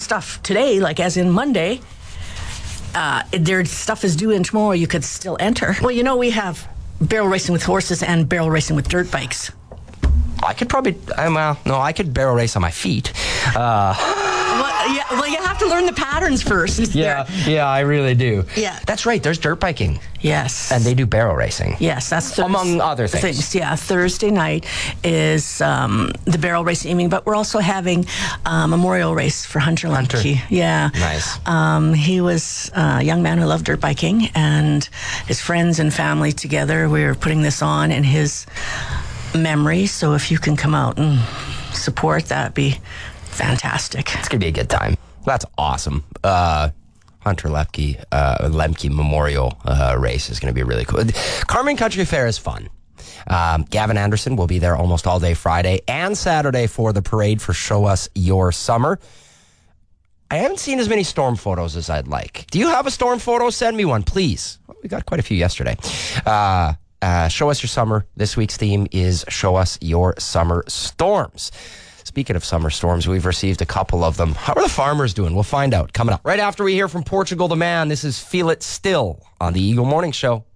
stuff today, like as in Monday, their stuff is due in tomorrow. You could still enter. Well, we have barrel racing with horses and barrel racing with dirt bikes. I could probably, I could barrel race on my feet. Well, you have to learn the patterns first. Yeah, I really do. Yeah. That's right, there's dirt biking. Yes. And they do barrel racing. Yes, that's among other things. Yeah, Thursday night is the barrel racing evening, but we're also having a memorial race for Hunter Lemke. Yeah. Nice. He was a young man who loved dirt biking, and his friends and family together, we were putting this on in his memory. So if you can come out and support, that'd be fantastic. It's going to be a good time. That's awesome. Hunter Lemke Memorial race is going to be really cool. Carmen Country Fair is fun. Gavin Anderson will be there almost all day Friday and Saturday for the parade for Show Us Your Summer. I haven't seen as many storm photos as I'd like. Do you have a storm photo? Send me one, please. Well, we got quite a few yesterday. Show Us Your Summer. This week's theme is Show Us Your Summer Storms. Speaking of summer storms, we've received a couple of them. How are the farmers doing? We'll find out coming up. Right after we hear from Portugal the Man, this is Feel It Still on the Eagle Morning Show.